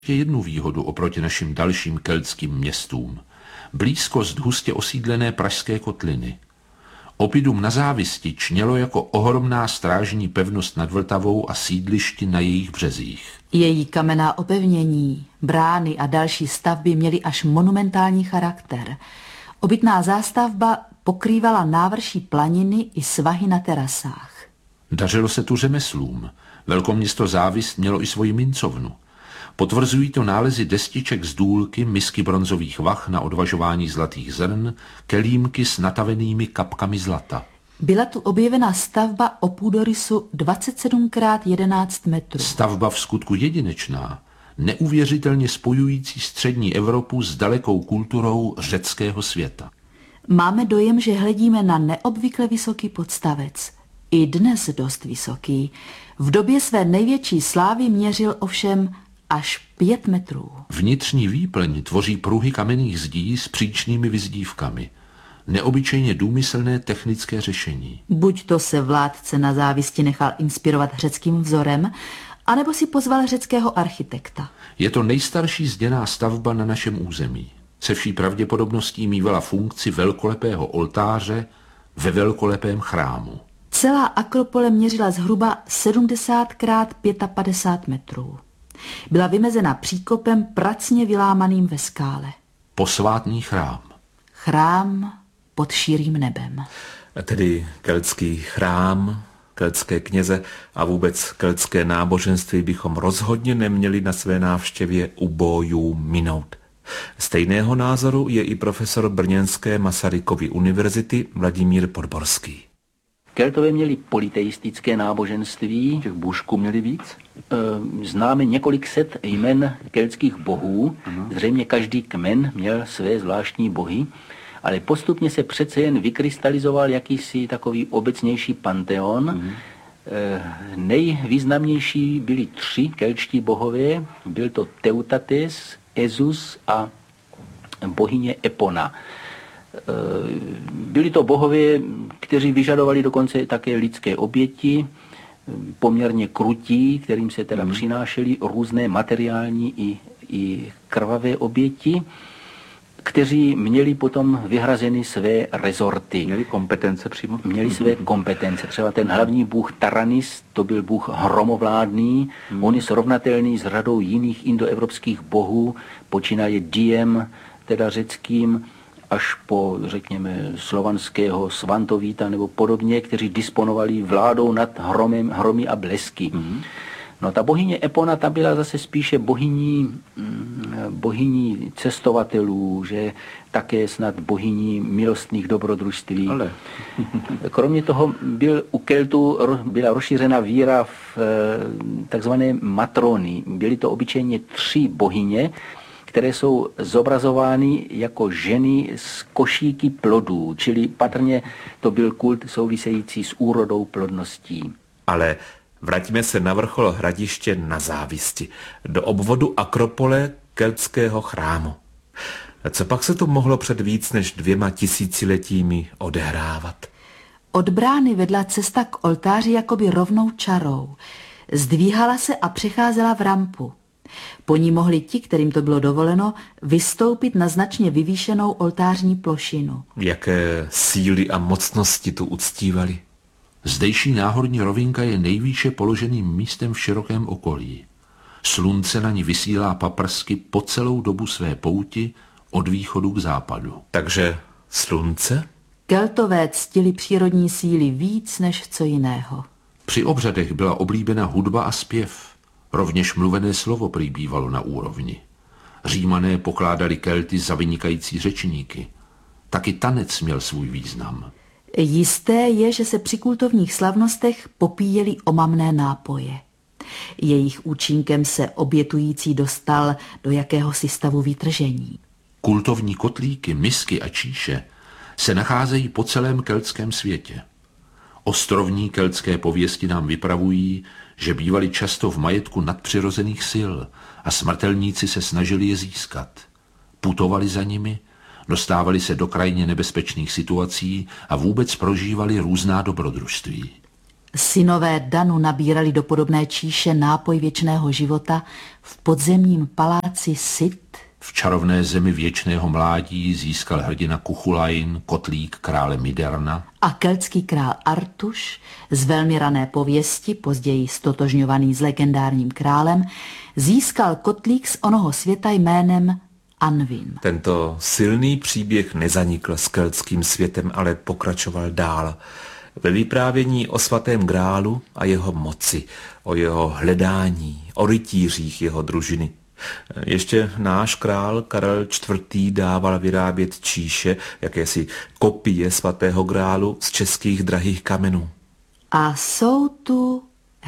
je jednu výhodu oproti našim dalším keltským městům. Blízkost hustě osídlené pražské kotliny. Opidum na Závisti čnělo jako ohromná strážní pevnost nad Vltavou a sídlišti na jejich březích. Její kamenná opevnění, brány a další stavby měly až monumentální charakter. Obytná zástavba pokrývala návrší planiny i svahy na terasách. Dařilo se tu řemeslům. Velkoměsto Závist mělo i svoji mincovnu. Potvrzují to nálezy destiček z důlky, misky bronzových vah na odvažování zlatých zrn, kelímky s natavenými kapkami zlata. Byla tu objevena stavba o půdorysu 27x11 metrů. Stavba v skutku jedinečná, neuvěřitelně spojující střední Evropu s dalekou kulturou řeckého světa. Máme dojem, že hledíme na neobvykle vysoký podstavec. I dnes dost vysoký. V době své největší slávy měřil ovšem až 5 metrů. Vnitřní výplň tvoří pruhy kamenných zdí s příčnými vyzdívkami. Neobyčejně důmyslné technické řešení. Buď to se vládce na Závisti nechal inspirovat řeckým vzorem, anebo si pozval řeckého architekta. Je to nejstarší zděná stavba na našem území. Se vší pravděpodobností mívala funkci velkolepého oltáře ve velkolepém chrámu. Celá akropole měřila zhruba 70x55 metrů. Byla vymezena příkopem pracně vylámaným ve skále. Posvátný chrám. Chrám pod širým nebem. Tedy keltský chrám, keltské kněze a vůbec keltské náboženství bychom rozhodně neměli na své návštěvě u bojů minout. Stejného názoru je i profesor brněnské Masarykovy univerzity Vladimír Podborský. Keltové měli politeistické náboženství. Těch bůžků měli víc? Známe několik set jmen keltských bohů. Zřejmě každý kmen měl své zvláštní bohy, ale postupně se přece jen vykrystalizoval jakýsi takový obecnější panteon. Nejvýznamnější byli 3 keltští bohové. Byl to Teutates, Ezus a bohyně Epona. Byli to bohové, kteří vyžadovali dokonce také lidské oběti, poměrně krutí, kterým se teda přinášely různé materiální i krvavé oběti, kteří měli potom vyhrazeny své rezorty. Měli kompetence přímo? Měli své kompetence. Třeba ten hlavní bůh Taranis, to byl bůh hromovládný. On je srovnatelný s řadou jiných indoevropských bohů, počínaje Diem, teda řeckým, až po, řekněme, slovanského Svantovíta nebo podobně, kteří disponovali vládou nad hromy a blesky. No ta bohyně Epona, ta byla zase spíše bohyní cestovatelů, že také snad bohyní milostných dobrodružství. Ale. Kromě toho u Keltů byla rozšířena víra v takzvané matrony. Byly to obyčejně 3 bohyně, které jsou zobrazovány jako ženy z košíky plodů, čili patrně to byl kult související s úrodou, plodností. Ale vraťme se na vrchol hradiště na Závisti, do obvodu akropole keltského chrámu. Co pak se tu mohlo před víc než 2000 letími odehrávat? Od brány vedla cesta k oltáři jakoby rovnou čarou. Zdvíhala se a přecházela v rampu. Po ní mohli ti, kterým to bylo dovoleno, vystoupit na značně vyvýšenou oltářní plošinu. Jaké síly a mocnosti tu uctívali? Zdejší náhorní rovinka je nejvýše položeným místem v širokém okolí. Slunce na ní vysílá paprsky po celou dobu své pouti od východu k západu. Takže slunce? Keltové ctili přírodní síly víc než co jiného. Při obřadech byla oblíbena hudba a zpěv. Rovněž mluvené slovo prý bývalo na úrovni. Římané pokládali Kelty za vynikající řečníky. Taky tanec měl svůj význam. Jisté je, že se při kultovních slavnostech popíjeli omamné nápoje. Jejich účinkem se obětující dostal do jakéhosi stavu vytržení. Kultovní kotlíky, misky a číše se nacházejí po celém keltském světě. Ostrovní keltské pověsti nám vypravují, že bývali často v majetku nadpřirozených sil a smrtelníci se snažili je získat. Putovali za nimi, dostávali se do krajně nebezpečných situací a vůbec prožívali různá dobrodružství. Synové Danu nabírali do podobné číše nápoj věčného života v podzemním paláci Sit. V čarovné zemi věčného mládí získal hrdina Kuchulain kotlík krále Midarna A keltský král Artuš z velmi rané pověsti, později stotožňovaný s legendárním králem, získal kotlík z onoho světa jménem Anvin. Tento silný příběh nezanikl s keltským světem, ale pokračoval dál. Ve vyprávění o svatém grálu a jeho moci, o jeho hledání, o rytířích jeho družiny. Ještě náš král Karel IV. Dával vyrábět číše, jakési kopie svatého grálu z českých drahých kamenů. A jsou tu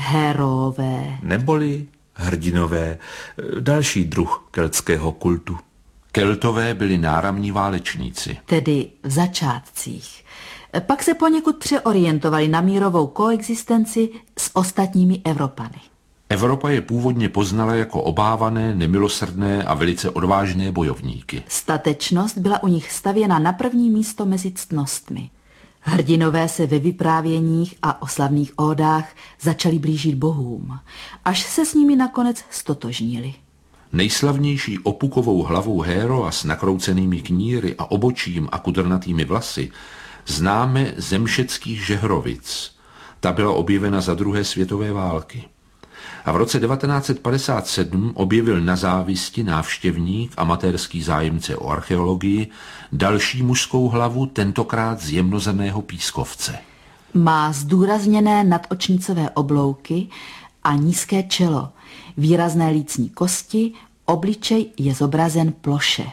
herové. Neboli hrdinové, další druh keltského kultu. Keltové byli náramní válečníci. Tedy v začátcích. Pak se poněkud přeorientovali na mírovou koexistenci s ostatními Evropany. Evropa je původně poznala jako obávané, nemilosrdné a velice odvážné bojovníky. Statečnost byla u nich stavěna na první místo mezi ctnostmi. Hrdinové se ve vyprávěních a oslavných ódách začali blížit bohům, až se s nimi nakonec stotožnili. Nejslavnější opukovou hlavou Héroa s nakroucenými kníry a obočím a kudrnatými vlasy známe ze mšeckých Žehrovic. Ta byla objevena za druhé světové války. A v roce 1957 objevil na závisti návštěvník, amatérský zájemce o archeologii, další mužskou hlavu, tentokrát z jemnozrnného pískovce. Má zdůrazněné nadočnicové oblouky a nízké čelo, výrazné lícní kosti, obličej je zobrazen ploše.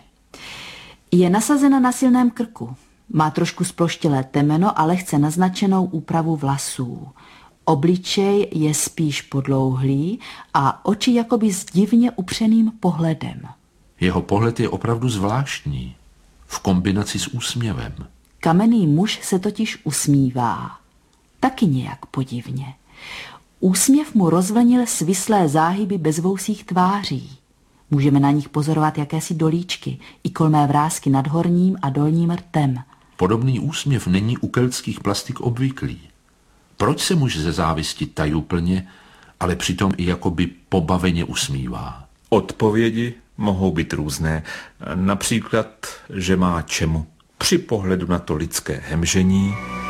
Je nasazena na silném krku, má trošku sploštělé temeno a lehce naznačenou úpravu vlasů. Obličej je spíš podlouhlý a oči jakoby s divně upřeným pohledem. Jeho pohled je opravdu zvláštní, v kombinaci s úsměvem. Kamenný muž se totiž usmívá. Taky nějak podivně. Úsměv mu rozvlnil svislé záhyby bezvousých tváří. Můžeme na nich pozorovat jakési dolíčky, i kolmé vrásky nad horním a dolním rtem. Podobný úsměv není u keltských plastik obvyklý. Proč se muž ze závisti tajuplně, ale přitom i jakoby pobaveně usmívá? Odpovědi mohou být různé. Například, že má čemu. Při pohledu na to lidské hemžení